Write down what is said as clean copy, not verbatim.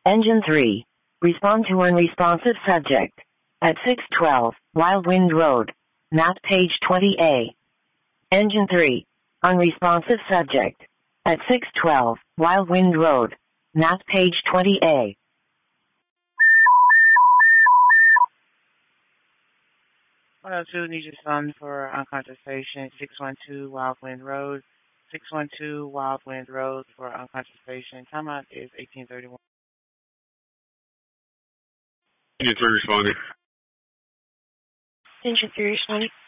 Engine 3. Respond to unresponsive subject. At 612, Wild Wind Road. Map page 20A. Engine 3. Unresponsive subject. At 612, Wild Wind Road. Map page 20A. Two, need your son for unconscious patient, 612 Wild Wind Road. 612 Wild Wind Road for unconscious patient. Timeout is 1831. Engine 3 responding. Engine 3 responding.